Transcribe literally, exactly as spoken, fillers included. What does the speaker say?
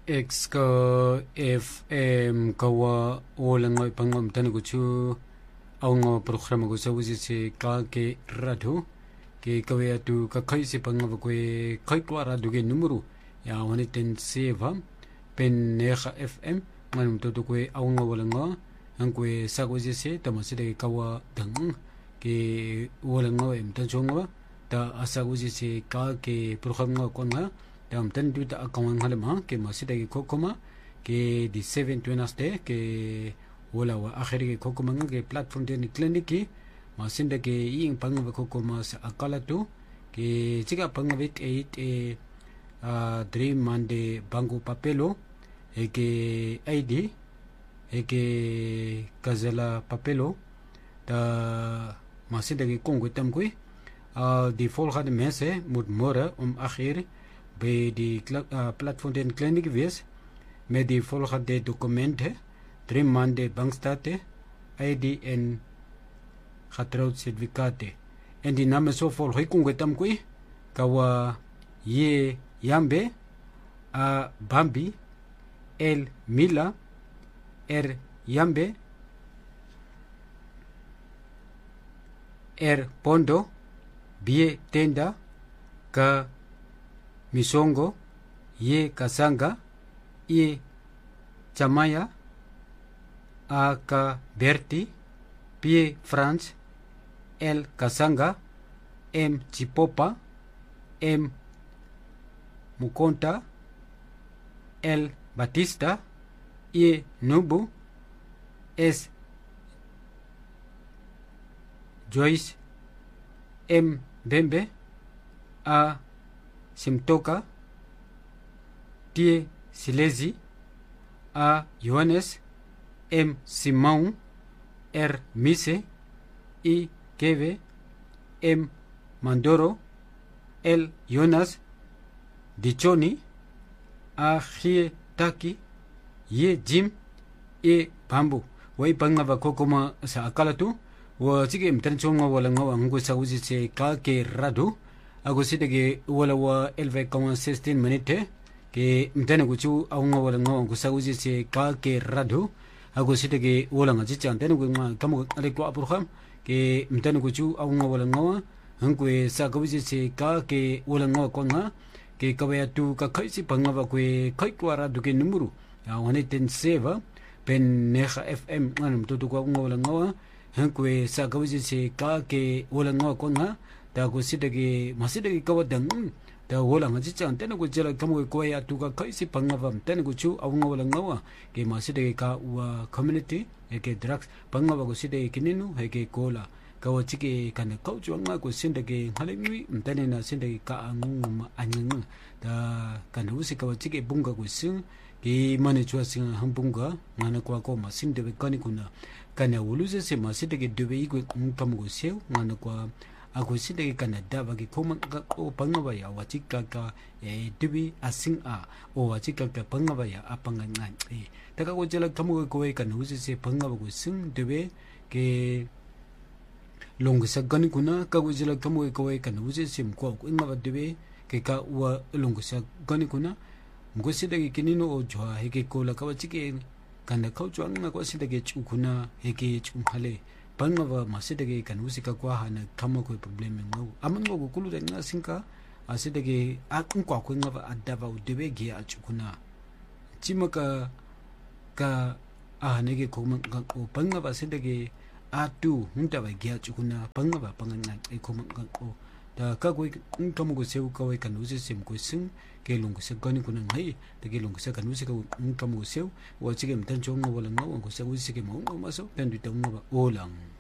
X ka F M kawa wala ngoy pangam tani ko chu aw nga programa ko sa usi si ka ke radho ke kawaya tu ka kai si pangam ko kai ko radho ke numero ya wani ten seva pen neha F M manum to ko aw nga wala nga ang ko sa ko si se tamasi de kawa dang ke wala ngoy mtan chonga ta asa ko si se ka ke programa ko nga dam tan du ta akawang halama ke masida ke kokoma ke di seven Wednesday ke wala wa akhiri ke kokoma ke platform de clinic masinda ke ing pangwa kokoma sa akala tu ke chiga pangwit eight e a dream mande bangu papelo e ke I D e ke kazala papelo ta masinda ke kongo tamkui a di volgende mensen moet morgen om acht uur bij die uh, platform den clinic wees met die volgende documenten, drie maanden bankstaten, I D en getrouwcertificaten. En die namen zo volgen kon tamkui kawa ye yambe a bambi el mila er yambe er pondo bie tenda ka misongo ye kasanga ye chamaya aka berti pie France el kasanga m chipopa m mukonta el batista ye nubu es Joyce m bembe a Simtoka, Tie Silesi, A Johannes, M Simão, R Mise, I Keve, M Mandoro, L Jonas, Dichoni, A Hie Taki, Ye Jim, E Bambu. Wai pangava kokoma sa akala tu, wa sige mtanchonga wala ngawa ngu sa uzi se ka ke radu. Ako sida ke wala wa elve kawan sixteen minute ke mtana kuchu aunga wala ngawa kusa uzi se ka ke radu ako sida ke wala nga chicha mtana ku nga kamo ale kwa apurkham ke mtana kuchu aunga wala ngawa hangkwe sa ka uzi se ka ke wala ngawa kwa nga ke kawaya tu ka kaisi pangawa kwe kai kwa radu ke numuru ya wane ten seva pen neha F M anam tutu kwa aunga wala ngawa hangkwe sa ka uzi se ka ke wala ngawa kwa nga ta ko sidage masidage kawadang ta wala nga chicha antena ko jela kamo ko ya tuka kaisi pangavam tene ko chu awanga wala ngawa ke masidage ka wa community ke drugs pangawa ko sidage kininu ke kola kawa chike kana kauchu nga ko sindage halimi mtane na sindage ka anguma anyanga ta kana usi kawa chike bunga ko sing ke mane chua sing hambunga ngana kwa ko masinde be kani kuna kana wuluze se masidage debe iko kamo ko seu ngana kwa ako sidage Canada bagi koma o pangabaya wachika ka e dubi asing a o wachika ka pangabaya apangan e taka ko jela kamu ko e kan husi se pangaba ko sing dube ke long sa gani kuna ka ko jela kamu ko e kan husi sim ko ko ngaba dube ke ka wa long sa gani kuna mgo sidage kinino o jwa heke ko la ka wachike kan ka jwa nga ko sidage chukuna heke chumhale pangava masidage kan usika kwa hana kama ko problem ngau amango ko kulu da ngasinka asidage akun kwa ko ngava adava udebe ge achukuna chimaka ka ahanege ko man ko pangava sidage atu hunta ba ge achukuna pangava panganga e ko man ko da ka ko kama ko seu ka kan usisim ko sing ke lungu se kani kuna ngai de ke lungu se kan usika kama ko seu wa chige mtan chongo wala ngau ko se usike mo maso tandu tawma olang